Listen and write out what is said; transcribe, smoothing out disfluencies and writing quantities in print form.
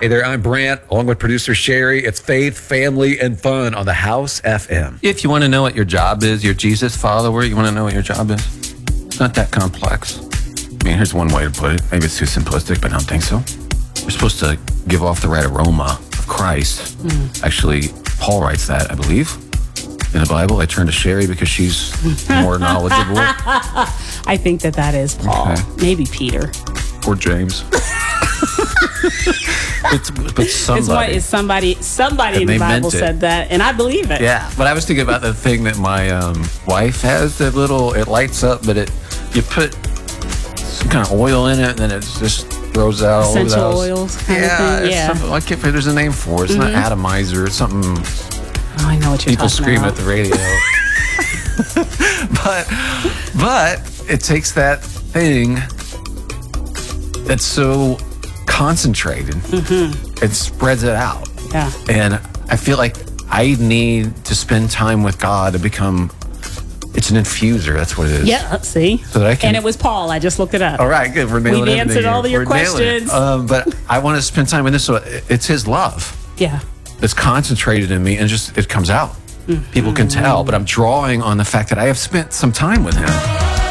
Hey there, I'm Brant, along with producer Sherry. It's faith, family, and fun on the House FM. If you want to know what your job is, you're a Jesus follower, you want to know what your job is? It's not that complex. I mean, here's one way to put it. Maybe it's too simplistic, but I don't think so. We're supposed to give off the right aroma of Christ. Actually, Paul writes that, I believe, in the Bible. I turn to Sherry because she's more knowledgeable. I think that is Paul. Okay. Maybe Peter. Or James. but somebody. It's somebody in the Bible said that, and I believe it. Yeah, but I was thinking about the thing that my wife has, that little, it lights up, but you put some kind of oil in it, and then it just throws out all Essential those oils kind of thing. it's something, I can't there's a name for it. It's not atomizer. It's something Oh, I know what you're people talking scream about. at the radio. but it takes that thing that's so concentrated and spreads it out. Yeah. And I feel like I need to spend time with God to become, it's an infuser. That's what it is. Yeah, let's see. So that I can, And it was Paul. I just looked it up. all right, good. We're nailing We've everything answered here. all of your We're nailing it. questions. But I want to spend time with this. So it's his love Yeah. that's concentrated in me, and just it comes out. People can tell, but I'm drawing on the fact that I have spent some time with him.